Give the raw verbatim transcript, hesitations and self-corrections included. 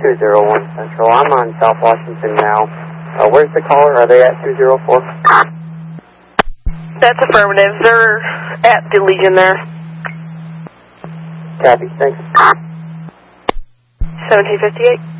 two zero one Central. I'm on South Washington now. Uh, where's the caller? Are they at two zero four? That's affirmative. They're at the Legion there. Copy, thanks. seventeen fifty-eight.